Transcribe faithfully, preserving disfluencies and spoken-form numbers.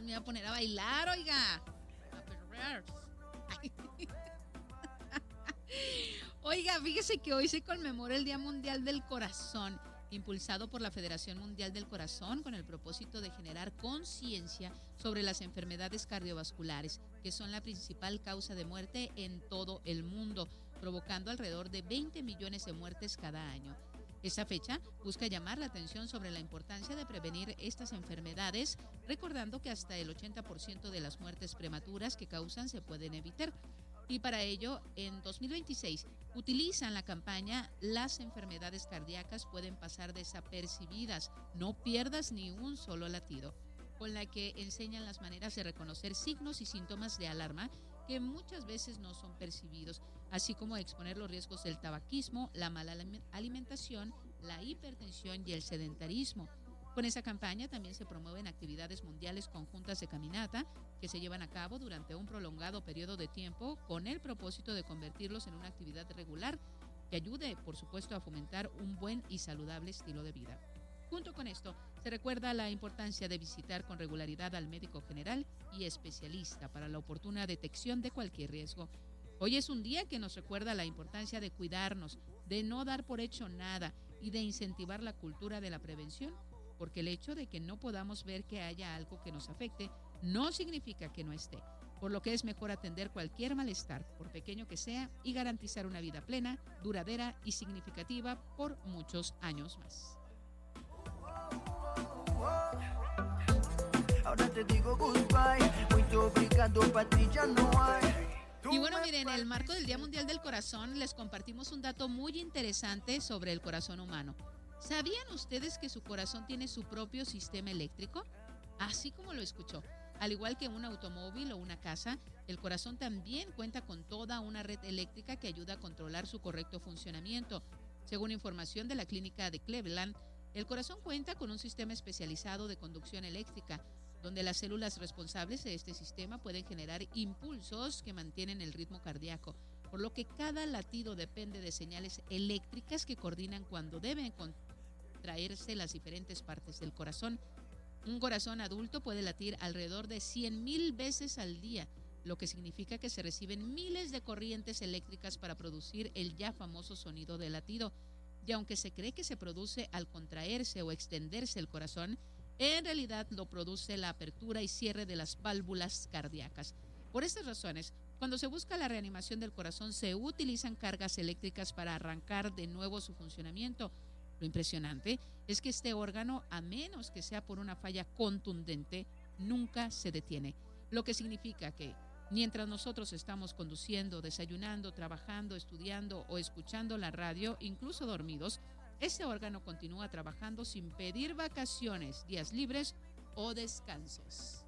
me iba a poner a bailar, oiga. A perrear. Oiga, fíjese que hoy se conmemora el Día Mundial del Corazón, impulsado por la Federación Mundial del Corazón con el propósito de generar conciencia sobre las enfermedades cardiovasculares, que son la principal causa de muerte en todo el mundo, provocando alrededor de veinte millones de muertes cada año. Esta fecha busca llamar la atención sobre la importancia de prevenir estas enfermedades, recordando que hasta el ochenta por ciento de las muertes prematuras que causan se pueden evitar. Y para ello, en dos mil veintiséis, utilizan la campaña Las enfermedades cardíacas pueden pasar desapercibidas, no pierdas ni un solo latido, con la que enseñan las maneras de reconocer signos y síntomas de alarma que muchas veces no son percibidos, así como exponer los riesgos del tabaquismo, la mala alimentación, la hipertensión y el sedentarismo. Con esa campaña también se promueven actividades mundiales conjuntas de caminata que se llevan a cabo durante un prolongado periodo de tiempo con el propósito de convertirlos en una actividad regular que ayude, por supuesto, a fomentar un buen y saludable estilo de vida. Junto con esto, se recuerda la importancia de visitar con regularidad al médico general y especialista para la oportuna detección de cualquier riesgo. Hoy es un día que nos recuerda la importancia de cuidarnos, de no dar por hecho nada y de incentivar la cultura de la prevención, porque el hecho de que no podamos ver que haya algo que nos afecte no significa que no esté, por lo que es mejor atender cualquier malestar, por pequeño que sea, y garantizar una vida plena, duradera y significativa por muchos años más. Ahora te digo goodbye, muy obrigado, Patricia, no hay. Y bueno, miren, en el marco del Día Mundial del Corazón les compartimos un dato muy interesante sobre el corazón humano. ¿Sabían ustedes que su corazón tiene su propio sistema eléctrico? Así como lo escuchó. Al igual que un automóvil o una casa, el corazón también cuenta con toda una red eléctrica que ayuda a controlar su correcto funcionamiento. Según información de la clínica de Cleveland, el corazón cuenta con un sistema especializado de conducción eléctrica, donde las células responsables de este sistema pueden generar impulsos que mantienen el ritmo cardíaco, por lo que cada latido depende de señales eléctricas que coordinan cuando deben contraerse las diferentes partes del corazón. Un corazón adulto puede latir alrededor de cien mil veces al día, lo que significa que se reciben miles de corrientes eléctricas para producir el ya famoso sonido de latido. Y aunque se cree que se produce al contraerse o extenderse el corazón, en realidad lo produce la apertura y cierre de las válvulas cardíacas. Por estas razones, cuando se busca la reanimación del corazón, se utilizan cargas eléctricas para arrancar de nuevo su funcionamiento. Lo impresionante es que este órgano, a menos que sea por una falla contundente, nunca se detiene, lo que significa que mientras nosotros estamos conduciendo, desayunando, trabajando, estudiando o escuchando la radio, incluso dormidos, este órgano continúa trabajando sin pedir vacaciones, días libres o descansos.